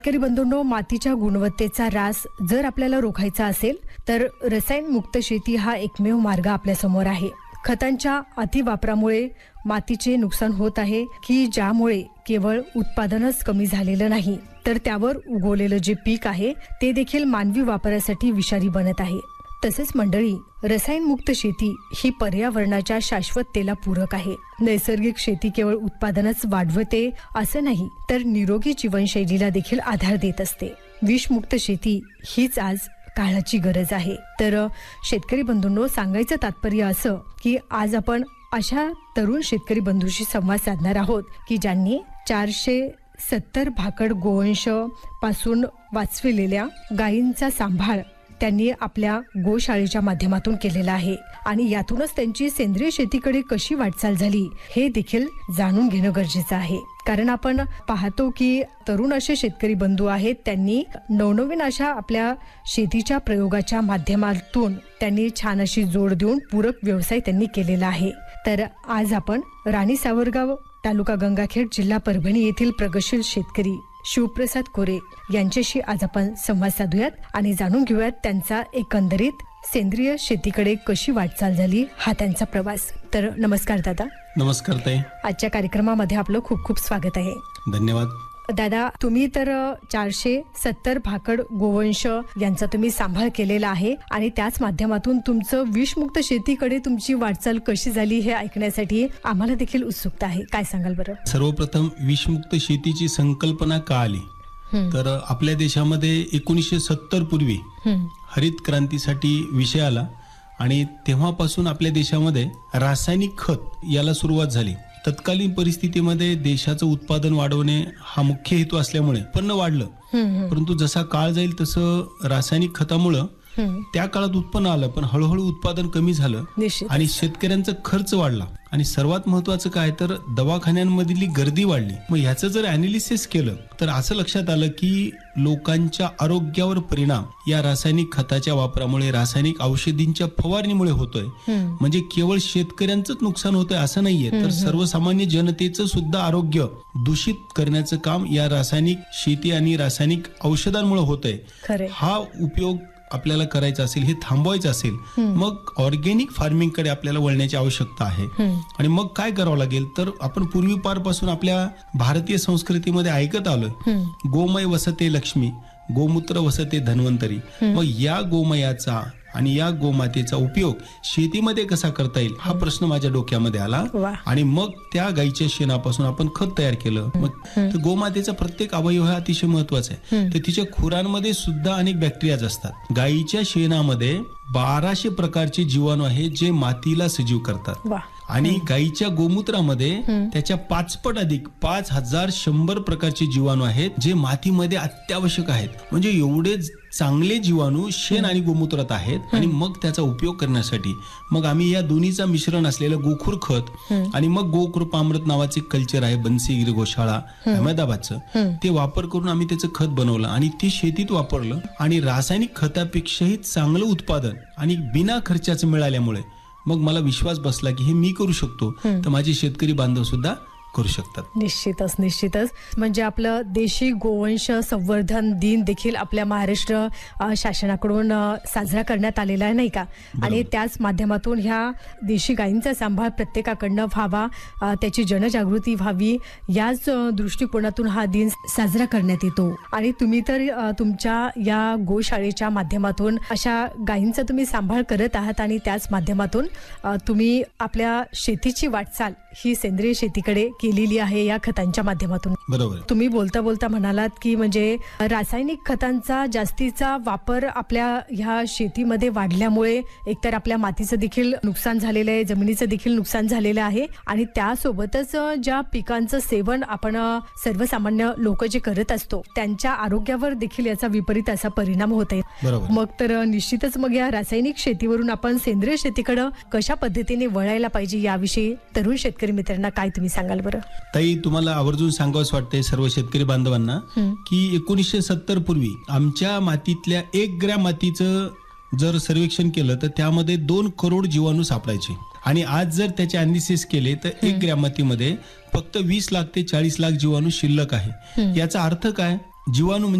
शेतकरी बंधूंनो, मातीच्या गुणवत्तेचा ऱ्हास जर आपल्याला रोखायचा असेल तर रसायन मुक्त शेती हा एकमेव मार्ग आपल्या समोर आहे. खतांच्या अतिवापरामुळे मातीचे नुकसान होत आहे की ज्यामुळे केवळ उत्पादनच कमी झालेलं नाही तर त्यावर उगवलेलं जे पीक आहे ते देखील मानवी वापरासाठी विषारी बनत आहे. तसेच मंडळी, रसायन मुक्त शेती ही पर्यावरणाच्या शाश्वततेला पूरक आहे. नैसर्गिक शेती केवळ उत्पादनच वाढवते असं नाही तर निरोगी जीवनशैलीला देखील आधार देत असते. विषमुक्त शेती हीच आज काळाची गरज आहे. तर शेतकरी बंधूंनो, सांगायचं तात्पर्य असं की आज आपण अशा तरुण शेतकरी बंधूंशी संवाद साधणार आहोत की ज्यांनी 470 भाकड गोवंश पासून वाचविलेल्या गायींचा सांभाळ त्यांनी आपल्या गोशाळेच्या माध्यमातून केलेला आहे आणि यातूनच त्यांची सेंद्रिय शेतीकडे कशी वाटचाल झाली हे देखील जाणून घेणं गरजेचं आहे. कारण आपण पाहतो की तरुण असे शेतकरी बंधू आहेत, त्यांनी नवनवीन अशा आपल्या शेतीच्या प्रयोगाच्या माध्यमातून त्यांनी छान अशी जोड देऊन पूरक व्यवसाय त्यांनी केलेला आहे. तर आज आपण राणी सावरगाव, तालुका गंगाखेड, जिल्हा परभणी येथील प्रगतशील शेतकरी शिवप्रसाद कोरे यांच्याशी आज आपण संवाद साधूयात आणि जाणून घेऊयात त्यांचा एकंदरीत सेंद्रिय शेतीकडे कशी वाटचाल झाली हा त्यांचा प्रवास. तर नमस्कार दादा. नमस्कार ताई. आजच्या कार्यक्रमामध्ये आपलं खूप खूप स्वागत आहे. धन्यवाद. दादा, तुम्ही तर 470 भाकड गोवंश यांचा तुम्ही सांभाळ केलेला आहे आणि त्याच माध्यमातून तुमचं विषमुक्त शेतीकडे तुमची वाटचाल कशी झाली हे ऐकण्यासाठी आम्हाला देखील उत्सुकता आहे. काय सांगाल बरं? सर्वप्रथम विषमुक्त शेतीची संकल्पना का आली तर आपल्या देशामध्ये 1970 पूर्वी हरित क्रांतीसाठी विषय आला आणि तेव्हापासून आपल्या देशामध्ये रासायनिक खत याला सुरुवात झाली. तत्कालीन परिस्थितीमध्ये देशाचं उत्पादन वाढवणे हा मुख्य हेतू असल्यामुळे उत्पन्न वाढलं, परंतु जसा काळ जाईल तसं रासायनिक खतामुळं त्या काळात उत्पन्न आलं पण हळूहळू उत्पादन कमी झालं आणि शेतकऱ्यांचा खर्च वाढला आणि सर्वात महत्वाचं काय तर दवाखान्यांमधली गर्दी वाढली. मग ह्याचं जर अनालिसिस केलं तर असं लक्षात आलं की लोकांच्या आरोग्यावर परिणाम या रासायनिक खताच्या वापरामुळे, रासायनिक औषधींच्या फवारणीमुळे होतोय. म्हणजे केवळ शेतकऱ्यांचंच नुकसान होतंय असं नाहीये तर सर्वसामान्य जनतेचं सुद्धा आरोग्य दूषित करण्याचं काम या रासायनिक शेती आणि रासायनिक औषधांमुळे होतंय. हा उपयोग आपल्याला करायचा असेल, हे थांबवायचं असेल, मग ऑर्गॅनिक फार्मिंग कडे आपल्याला वळण्याची आवश्यकता आहे. आणि मग काय करावं लागेल तर आपण पूर्वीपारपासून आपल्या भारतीय संस्कृतीमध्ये ऐकत आलोय, गोमय वसते लक्ष्मी, गोमूत्र वसते धन्वंतरी. मग या गोमयाचा आणि या गोमातेचा उपयोग शेतीमध्ये कसा करता येईल हा प्रश्न माझ्या डोक्यामध्ये आला आणि मग त्या गायीच्या शेणापासून आपण खत तयार केलं. मग गोमातेचा प्रत्येक अवयव हा अतिशय महत्वाचा आहे. तर तिच्या खुरांमध्ये सुद्धा अनेक बॅक्टेरियाज असतात. गायीच्या शेणामध्ये 1200 प्रकारचे जीवाणू आहेत जे मातीला सजीव करतात आणि गायीच्या गोमूत्रामध्ये त्याच्या 5 पट अधिक 5100 प्रकारचे जीवाणू आहेत जे मातीमध्ये अत्यावश्यक आहेत. म्हणजे एवढे चांगले जीवाणू शेण आणि गोमूत्रात आहेत आणि मग त्याचा उपयोग करण्यासाठी मग आम्ही या दोन्हीचा मिश्रण असलेलं गोखूर खत आणि मग गोकृपामृत नावाचे कल्चर आहे बन्सीगिरी गोशाळा अहमदाबादचं, ते वापर करून आम्ही त्याचं खत बनवलं आणि ते शेतीत वापरलं आणि रासायनिक खतापेक्षाही चांगलं उत्पादन आणि बिना खर्चाचं मिळाल्यामुळे मग मला विश्वास बसला की हे मी करू शकतो तर माझे शेतकरी बांधव सुद्धा करू शकतात. निश्चितच. म्हणजे आपलं देशी गोवंश संवर्धन दिन देखील आपल्या महाराष्ट्र शासनाकडून साजरा करण्यात आलेला आहे, नाही का? आणि त्याच माध्यमातून ह्या देशी गायींचा सांभाळ प्रत्येकाकडनं व्हावा, त्याची जनजागृती व्हावी, याच दृष्टिकोनातून हा दिन साजरा करण्यात येतो. आणि तुम्ही तर तुमच्या या गोशाळेच्या माध्यमातून अशा गायींचा तुम्ही सांभाळ करत आहात आणि त्याच माध्यमातून तुम्ही आपल्या शेतीची वाटचाल ही सेंद्रिय शेतीकडे केलेली आहे या खतांच्या माध्यमातून. बरोबर. तुम्ही बोलता बोलता म्हणालात की म्हणजे रासायनिक खतांचा जास्तीचा वापर आपल्या ह्या शेतीमध्ये वाढल्यामुळे एकतर आपल्या मातीचं देखील नुकसान झालेलं आहे, जमिनीचं देखील नुकसान झालेलं आहे आणि त्यासोबतच ज्या पिकांचं सेवन आपण सर्वसामान्य लोक जे करत असतो त्यांच्या आरोग्यावर देखील याचा विपरीत असा परिणाम होत आहे. मग तर निश्चितच मग या रासायनिक शेतीवरून आपण सेंद्रिय शेतीकडे कशा पद्धतीने वळायला पाहिजे याविषयी तरुण शेतकरी मित्रांना काय तुम्ही सांगाल बरं? ताई, तुम्हाला आवर्जून सांगावंच वाटतंय सर्व शेतकरी बांधवांना की 1970 पूर्वी आमच्या मातीतल्या 1 ग्रॅम मातीचं जर सर्वेक्षण केलं तर त्यामध्ये 2 करोड जीवाणू सापडायचे आणि आज जर त्याचे अनालिसिस केले तर 1 ग्रॅम मातीमध्ये फक्त 20 लाख ते 40 लाख जीवाणू शिल्लक आहे. याचा अर्थ काय जीवाणू